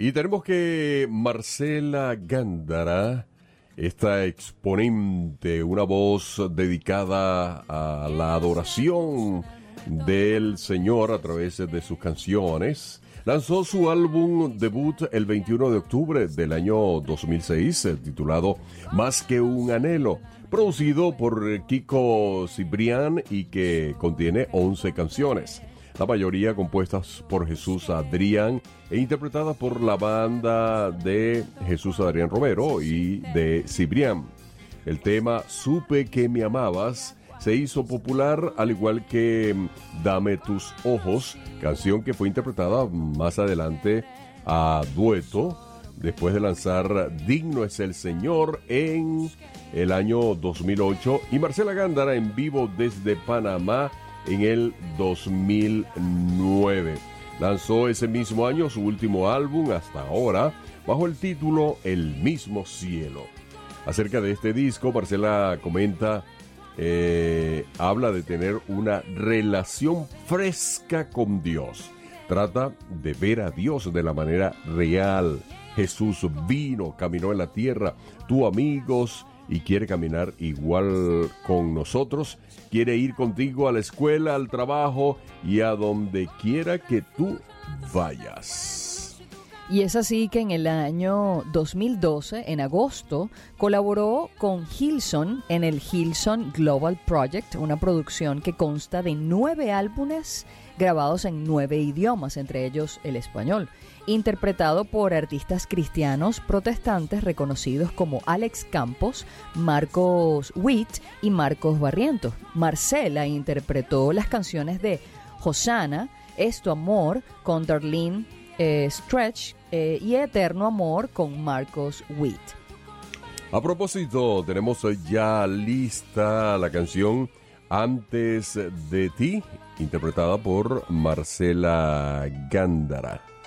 Y tenemos que Marcela Gándara, esta exponente, una voz dedicada a la adoración del Señor a través de sus canciones, lanzó su álbum debut el 21 de octubre del año 2006, titulado Más que un anhelo, producido por Kiko Cibrián y que contiene 11 canciones, la mayoría compuestas por Jesús Adrián e interpretadas por la banda de Jesús Adrián Romero y de Cibrián. El tema Supe que me amabas se hizo popular, al igual que Dame tus ojos, canción que fue interpretada más adelante a dueto después de lanzar Digno es el Señor en el año 2008 y Marcela Gándara en vivo desde Panamá en el 2009. Lanzó ese mismo año su último álbum hasta ahora bajo el título El mismo cielo. Acerca de este disco, Marcela comenta, habla de tener una relación fresca con Dios. Trata de ver a Dios de la manera real. Jesús vino, caminó en la tierra, tuvo amigos y quiere caminar igual con nosotros. Quiere ir contigo a la escuela, al trabajo y a donde quiera que tú vayas. Y es así que en el año 2012, en agosto, colaboró con Hillsong en el Hillsong Global Project, una producción que consta de 9 álbumes grabados en 9 idiomas, entre ellos el español, interpretado por artistas cristianos protestantes reconocidos como Alex Campos, Marcos Witt y Marcos Barrientos. Marcela interpretó las canciones de Hosanna, Es tu amor con Darlene Stretch y Eterno Amor con Marcos Witt. A propósito, tenemos ya lista la canción Antes de ti, interpretada por Marcela Gándara.